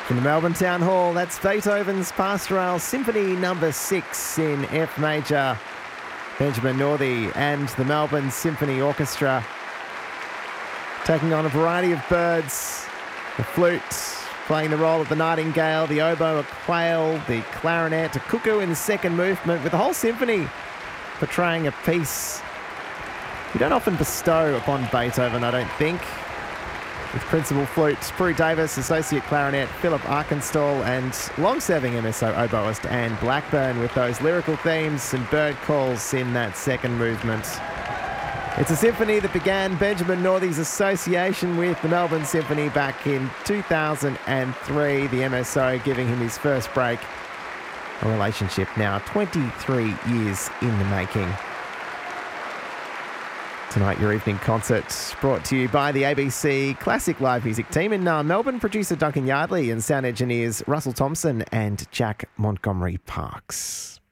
From the Melbourne Town Hall, that's Beethoven's Pastoral Symphony No. 6 in F major. Benjamin Northey and the Melbourne Symphony Orchestra taking on a variety of birds. The flute playing the role of the nightingale, the oboe a quail, the clarinet a cuckoo in the second movement, with the whole symphony portraying a piece you don't often bestow upon Beethoven, I don't think. With principal flute Prue Davis, associate clarinet Philip Arkenstall, and long-serving MSO oboist Anne Blackburn, with those lyrical themes and bird calls in that second movement. It's a symphony that began Benjamin Northey's association with the Melbourne Symphony back in 2003, the MSO giving him his first break. A relationship now 23 years in the making. Tonight, your evening concert brought to you by the ABC Classic Live Music team in Melbourne, producer Duncan Yardley and sound engineers Russell Thompson and Jack Montgomery Parks.